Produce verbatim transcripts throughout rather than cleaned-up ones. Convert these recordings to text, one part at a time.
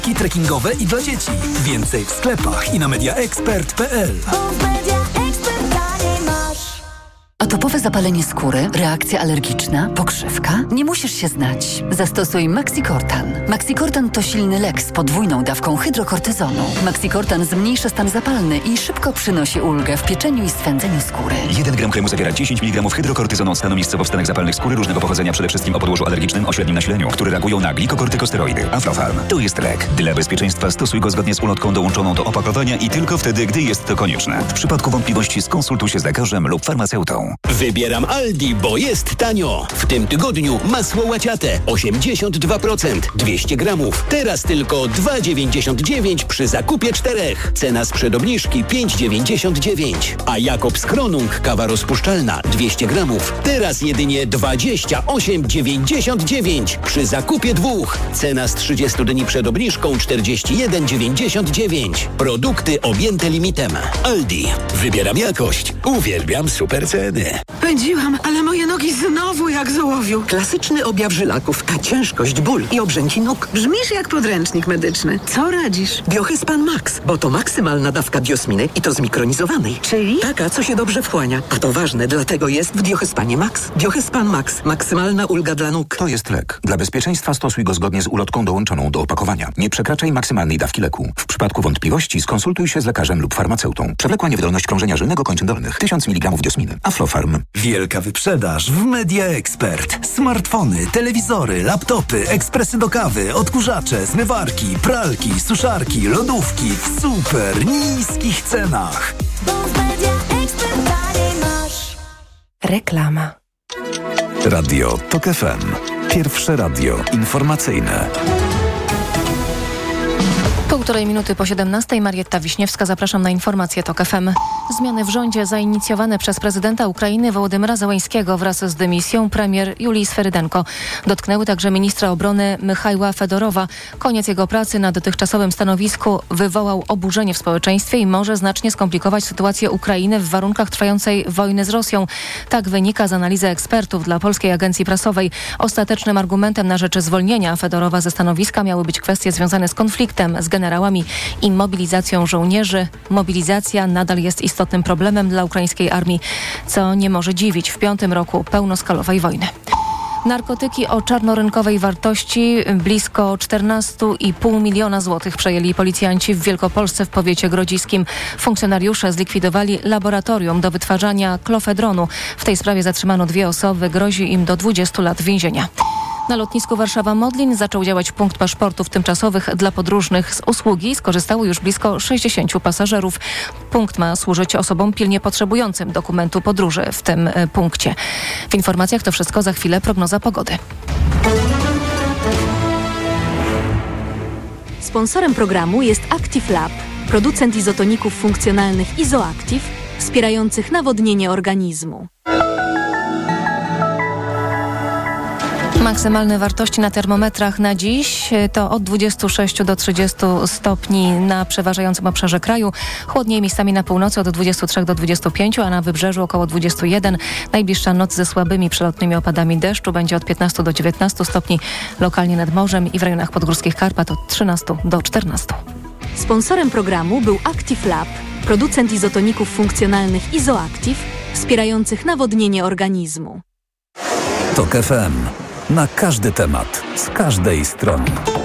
Kit trekkingowe i dla dzieci. Więcej w sklepach i na media expert kropka p l. Atopowe zapalenie skóry, reakcja alergiczna, pokrzywka? Nie musisz się znać. Zastosuj Maxicortan. Maxicortan to silny lek z podwójną dawką hydrokortyzonu. Maxicortan zmniejsza stan zapalny i szybko przynosi ulgę w pieczeniu i swędzeniu skóry. jeden gram kremu zawiera dziesięć miligramów hydrokortyzonu stanu miejscowo w stanach zapalnych skóry różnego pochodzenia, przede wszystkim o podłożu alergicznym o średnim nasileniu, które reagują na glikokortykosteroidy. Aflofarm. To jest lek. Dla bezpieczeństwa stosuj go zgodnie z ulotką dołączoną do opakowania i tylko wtedy, gdy jest to konieczne. W przypadku wątpliwości skonsultuj się z lekarzem lub farmaceutą. Wybieram Aldi, bo jest tanio. W tym tygodniu masło łaciate osiemdziesiąt dwa procent, dwieście gramów. Teraz tylko dwa dziewięćdziesiąt dziewięć przy zakupie czterech. Cena sprzed obniżki pięć dziewięćdziesiąt dziewięć. A Jakobs Kronung kawa rozpuszczalna dwieście gramów. Teraz jedynie dwadzieścia osiem dziewięćdziesiąt dziewięć przy zakupie dwóch. Cena z trzydziestu dni przed obniżką czterdzieści jeden dziewięćdziesiąt dziewięć. Produkty objęte limitem. Aldi. Wybieram jakość. Uwielbiam super ceny. Pędziłam, ale moje nogi znowu jak z ołowiu. Klasyczny objaw żylaków, a ciężkość, ból i obrzęki nóg. Brzmisz jak podręcznik medyczny. Co radzisz? Biohyspan Max, bo to maksymalna dawka biosminy i to zmikronizowanej. Czyli? Taka, co się dobrze wchłania. A to ważne, dlatego jest w Biohyspanie Max. Biohyspan Max. Maksymalna ulga dla nóg. To jest lek. Dla bezpieczeństwa stosuj go zgodnie z ulotką dołączoną do opakowania. Nie przekraczaj maksymalnej dawki leku. W przypadku wątpliwości skonsultuj się z lekarzem lub farmaceutą. Przewlekła niewydolność krążenia żylnego kończyn dolnych. tysiąc miligramów biosminy. Aflofarm. Wielka wyprzedaż w Media Expert. Smartfony, telewizory, laptopy, ekspresy do kawy, odkurzacze, zmywarki, pralki, suszarki, lodówki w super niskich cenach. Reklama. Radio Tok F M. Pierwsze radio informacyjne. Półtorej minuty po siedemnastej. Marietta Wiśniewska, zapraszam na informacje Tok F M. Zmiany w rządzie zainicjowane przez prezydenta Ukrainy Wołodymyra Zełańskiego wraz z dymisją premier Julii Sferydenko dotknęły także ministra obrony Michajła Fedorowa. Koniec jego pracy na dotychczasowym stanowisku wywołał oburzenie w społeczeństwie i może znacznie skomplikować sytuację Ukrainy w warunkach trwającej wojny z Rosją. Tak wynika z analizy ekspertów dla Polskiej Agencji Prasowej. Ostatecznym argumentem na rzecz zwolnienia Fedorowa ze stanowiska miały być kwestie związane z konfliktem z generałami i mobilizacją żołnierzy. Mobilizacja nadal jest istotnym problemem dla ukraińskiej armii, co nie może dziwić w piątym roku pełnoskalowej wojny. Narkotyki o czarnorynkowej wartości blisko czternaście i pół miliona złotych przejęli policjanci w Wielkopolsce w powiecie grodziskim. Funkcjonariusze zlikwidowali laboratorium do wytwarzania klofedronu. W tej sprawie zatrzymano dwie osoby, grozi im do dwudziestu lat więzienia. Na lotnisku Warszawa-Modlin zaczął działać punkt paszportów tymczasowych dla podróżnych. Z usługi skorzystało już blisko sześćdziesięciu pasażerów. Punkt ma służyć osobom pilnie potrzebującym dokumentu podróży w tym punkcie. W informacjach to wszystko, za chwilę prognoza pogody. Sponsorem programu jest Active Lab, producent izotoników funkcjonalnych Izoactive, wspierających nawodnienie organizmu. Maksymalne wartości na termometrach na dziś to od dwudziestu sześciu do trzydziestu stopni na przeważającym obszarze kraju. Chłodniej miejscami na północy od dwudziestu trzech do dwudziestu pięciu, a na wybrzeżu około dwudziestu jeden. Najbliższa noc ze słabymi przelotnymi opadami deszczu będzie od piętnastu do dziewiętnastu stopni. Lokalnie nad morzem i w rejonach podgórskich Karpat od trzynastu do czternastu. Sponsorem programu był Active Lab, producent izotoników funkcjonalnych Izoactive, wspierających nawodnienie organizmu. Tok F M. Na każdy temat, z każdej strony.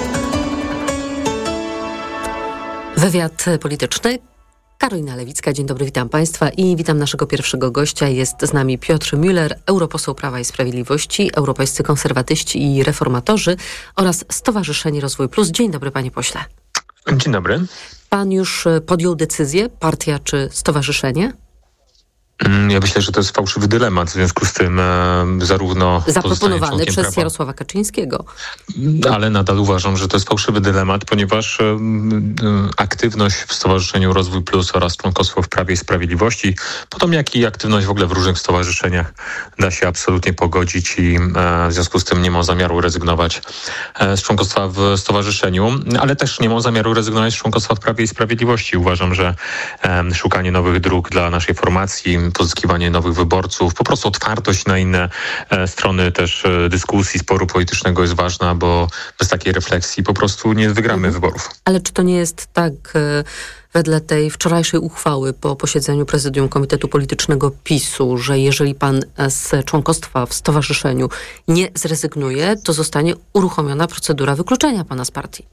Wywiad polityczny. Karolina Lewicka, dzień dobry, witam Państwa i witam naszego pierwszego gościa. Jest z nami Piotr Müller, europoseł Prawa i Sprawiedliwości, Europejscy Konserwatyści i Reformatorzy oraz Stowarzyszenie Rozwój Plus. Dzień dobry, panie pośle. Dzień dobry. Pan już podjął decyzję, partia czy stowarzyszenie? Ja myślę, że to jest fałszywy dylemat, w związku z tym e, zarówno zaproponowany przez prawa, Jarosława Kaczyńskiego. ale nadal uważam, że to jest fałszywy dylemat, ponieważ e, e, aktywność w Stowarzyszeniu Rozwój Plus oraz członkostwo w Prawie i Sprawiedliwości, potom jak i aktywność w ogóle w różnych stowarzyszeniach da się absolutnie pogodzić i e, w związku z tym nie mam zamiaru rezygnować e, z członkostwa w stowarzyszeniu, ale też nie mam zamiaru rezygnować z członkostwa w Prawie i Sprawiedliwości. Uważam, że e, szukanie nowych dróg dla naszej formacji, pozyskiwanie nowych wyborców, po prostu otwartość na inne strony też dyskusji, sporu politycznego jest ważna, bo bez takiej refleksji po prostu nie wygramy mhm. wyborów. Ale czy to nie jest tak wedle tej wczorajszej uchwały po posiedzeniu Prezydium Komitetu Politycznego PiSu, że jeżeli pan z członkostwa w stowarzyszeniu nie zrezygnuje, to zostanie uruchomiona procedura wykluczenia pana z partii?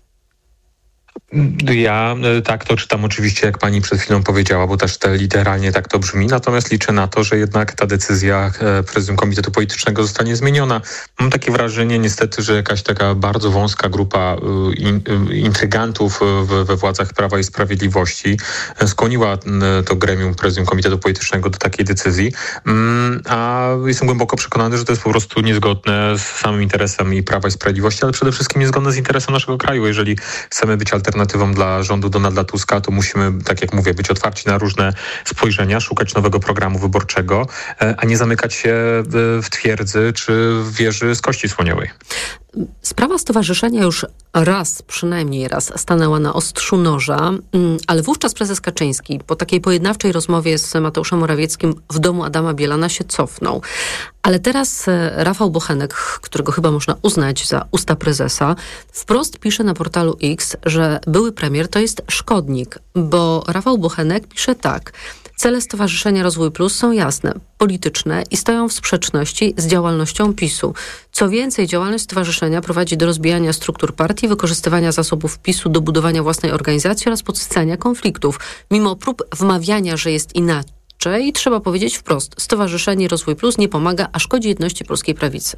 Ja tak to czytam oczywiście, jak pani przed chwilą powiedziała, bo też te literalnie tak to brzmi, natomiast liczę na to, że jednak ta decyzja Prezydium Komitetu Politycznego zostanie zmieniona. Mam takie wrażenie niestety, że jakaś taka bardzo wąska grupa in, intrygantów we władzach Prawa i Sprawiedliwości skłoniła to gremium Prezydium Komitetu Politycznego do takiej decyzji, a jestem głęboko przekonany, że to jest po prostu niezgodne z samym interesem i Prawa i Sprawiedliwości, ale przede wszystkim niezgodne z interesem naszego kraju. Jeżeli chcemy być alternatywą dla rządu Donalda Tuska, to musimy, tak jak mówię, być otwarci na różne spojrzenia, szukać nowego programu wyborczego, a nie zamykać się w twierdzy czy w wieży z kości słoniowej. Sprawa stowarzyszenia już raz, przynajmniej raz, stanęła na ostrzu noża, ale wówczas prezes Kaczyński po takiej pojednawczej rozmowie z Mateuszem Morawieckim w domu Adama Bielana się cofnął. Ale teraz Rafał Bochenek, którego chyba można uznać za usta prezesa, wprost pisze na portalu X, że były premier to jest szkodnik, bo Rafał Bochenek pisze tak: cele Stowarzyszenia Rozwój Plus są jasne, polityczne i stoją w sprzeczności z działalnością PiSu. Co więcej, działalność stowarzyszenia prowadzi do rozbijania struktur partii, wykorzystywania zasobów PiSu do budowania własnej organizacji oraz podsycania konfliktów. Mimo prób wmawiania, że jest inaczej, trzeba powiedzieć wprost, Stowarzyszenie Rozwój Plus nie pomaga, a szkodzi jedności polskiej prawicy.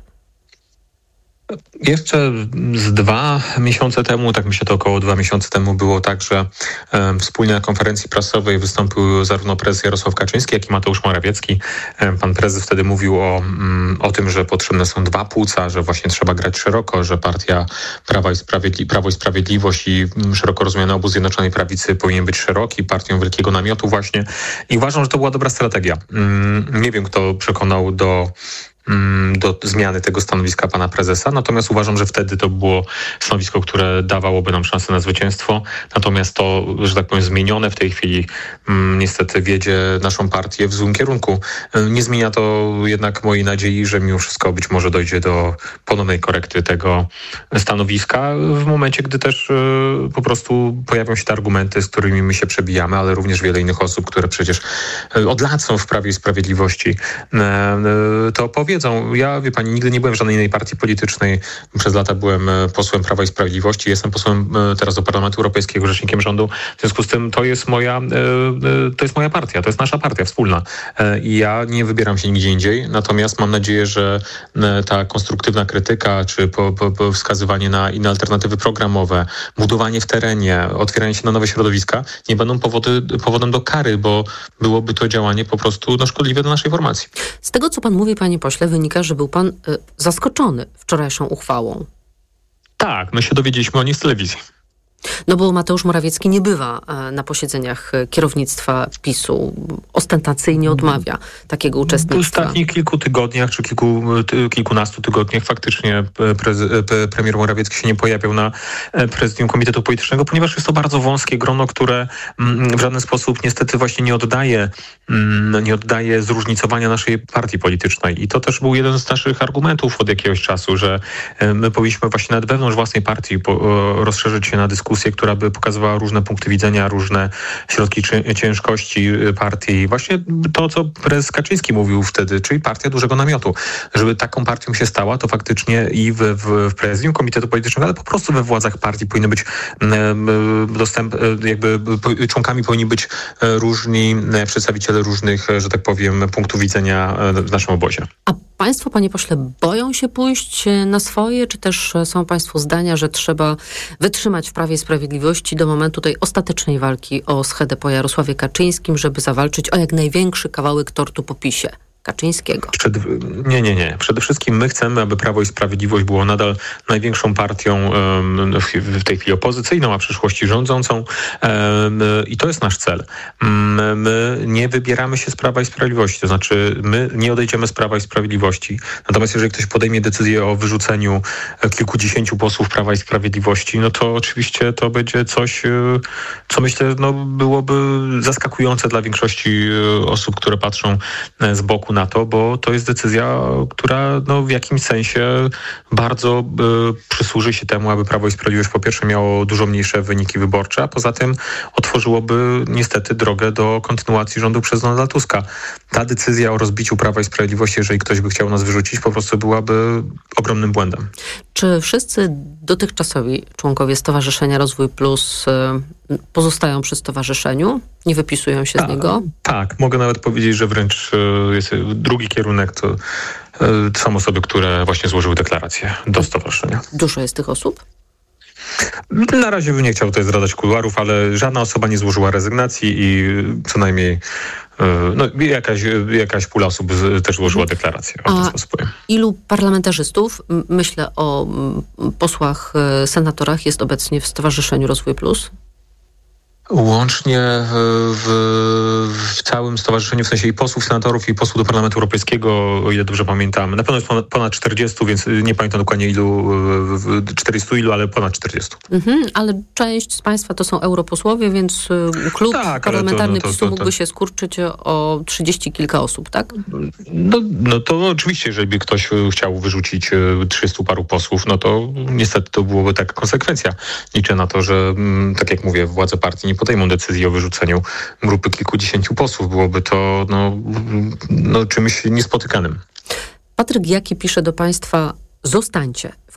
Jeszcze z dwa miesiące temu, tak myślę, to około dwa miesiące temu było tak, że e, wspólnie na konferencji prasowej wystąpił zarówno prezes Jarosław Kaczyński, jak i Mateusz Morawiecki. E, pan prezes wtedy mówił o, mm, o tym, że potrzebne są dwa płuca, że właśnie trzeba grać szeroko, że partia Prawa i Sprawiedli- Prawo i Sprawiedliwość i mm, szeroko rozumiany obóz Zjednoczonej Prawicy powinien być szeroki, partią wielkiego namiotu właśnie. I uważam, że to była dobra strategia. Mm, nie wiem, kto przekonał do do zmiany tego stanowiska pana prezesa. Natomiast uważam, że wtedy to było stanowisko, które dawałoby nam szansę na zwycięstwo. Natomiast to, że tak powiem, zmienione w tej chwili um, niestety wiedzie naszą partię w złym kierunku. Um, nie zmienia to jednak mojej nadziei, że mimo wszystko być może dojdzie do ponownej korekty tego stanowiska w momencie, gdy też um, po prostu pojawią się te argumenty, z którymi my się przebijamy, ale również wiele innych osób, które przecież um, od lat są w Prawie i Sprawiedliwości, um, to powiedzą. Ja, wie pani, nigdy nie byłem w żadnej innej partii politycznej. Przez lata byłem posłem Prawa i Sprawiedliwości. Jestem posłem teraz do Parlamentu Europejskiego, rzecznikiem rządu. W związku z tym to jest moja, to jest moja partia, to jest nasza partia wspólna. I ja nie wybieram się nigdzie indziej. Natomiast mam nadzieję, że ta konstruktywna krytyka, czy po, po, po wskazywanie na inne alternatywy programowe, budowanie w terenie, otwieranie się na nowe środowiska nie będą powody, powodem do kary, bo byłoby to działanie po prostu no, szkodliwe dla naszej formacji. Z tego, co pan mówi, panie pośle, wynika, że był pan y, zaskoczony wczorajszą uchwałą. Tak, my się dowiedzieliśmy o niej z telewizji. No bo Mateusz Morawiecki nie bywa na posiedzeniach kierownictwa PiSu. Ostentacyjnie odmawia takiego uczestnictwa. W ostatnich kilku tygodniach, czy kilku, kilkunastu tygodniach faktycznie preze, premier Morawiecki się nie pojawiał na prezydium Komitetu Politycznego, ponieważ jest to bardzo wąskie grono, które w żaden sposób niestety właśnie nie oddaje, nie oddaje zróżnicowania naszej partii politycznej. I to też był jeden z naszych argumentów od jakiegoś czasu, że my powinniśmy właśnie nawet wewnątrz własnej partii rozszerzyć się na dyskusję, która by pokazywała różne punkty widzenia, różne środki ciężkości partii. Właśnie to, co prezes Kaczyński mówił wtedy, czyli partia dużego namiotu. Żeby taką partią się stała, to faktycznie i w, w, w prezydium Komitetu Politycznego, ale po prostu we władzach partii powinny być dostęp, jakby członkami powinni być różni przedstawiciele różnych, że tak powiem, punktów widzenia w naszym obozie. A państwo, panie pośle, boją się pójść na swoje, czy też są państwo zdania, że trzeba wytrzymać w Prawie i Sprawiedliwości do momentu tej ostatecznej walki o schedę po Jarosławie Kaczyńskim, żeby zawalczyć o jak największy kawałek tortu po PiSie? Kaczyńskiego. Przed, nie, nie, nie. Przede wszystkim my chcemy, aby Prawo i Sprawiedliwość było nadal największą partią um, w, w tej chwili opozycyjną, a w przyszłości rządzącą um, i to jest nasz cel. Um, my nie wybieramy się z Prawa i Sprawiedliwości, to znaczy my nie odejdziemy z Prawa i Sprawiedliwości. Natomiast jeżeli ktoś podejmie decyzję o wyrzuceniu kilkudziesięciu posłów Prawa i Sprawiedliwości, no to oczywiście to będzie coś, co myślę, no, byłoby zaskakujące dla większości osób, które patrzą z boku na to, bo to jest decyzja, która no, w jakimś sensie bardzo y, przysłuży się temu, aby Prawo i Sprawiedliwość po pierwsze miało dużo mniejsze wyniki wyborcze, a poza tym otworzyłoby niestety drogę do kontynuacji rządu przez Donalda Tuska. Ta decyzja o rozbiciu Prawa i Sprawiedliwości, jeżeli ktoś by chciał nas wyrzucić, po prostu byłaby ogromnym błędem. Czy wszyscy dotychczasowi członkowie Stowarzyszenia Rozwój Plus y, pozostają przy stowarzyszeniu? Nie wypisują się Ta, z niego? Tak, mogę nawet powiedzieć, że wręcz y, jest drugi kierunek to, y, to są osoby, które właśnie złożyły deklarację do stowarzyszenia. Dużo jest tych osób? Na razie bym nie chciał tutaj zdradzać kuluarów, ale żadna osoba nie złożyła rezygnacji i co najmniej no, jakaś, jakaś pula osób z, też złożyła deklarację. O ten sposób powiem. Ilu parlamentarzystów, myślę o posłach, senatorach, jest obecnie w Stowarzyszeniu Rozwój Plus? Łącznie w, w całym stowarzyszeniu, w sensie i posłów, senatorów, i posłów do Parlamentu Europejskiego, o ile dobrze pamiętam. Na pewno jest ponad, ponad czterdziestu, więc nie pamiętam dokładnie ilu, czterdziestu ilu, ale ponad czterdziestu. Mhm, ale część z państwa to są europosłowie, więc klub tak, parlamentarny to, no to, PiSu mógłby to, to... się skurczyć o trzydzieści kilka osób, tak? No, no to oczywiście, jeżeli by ktoś chciał wyrzucić trzystu paru posłów, no to niestety to byłoby taka konsekwencja. Liczę na to, że tak jak mówię, władze partii nie podejmą decyzji o wyrzuceniu grupy kilkudziesięciu posłów. Byłoby to no, no, czymś niespotykanym. Patryk Jaki pisze do państwa: zostańcie.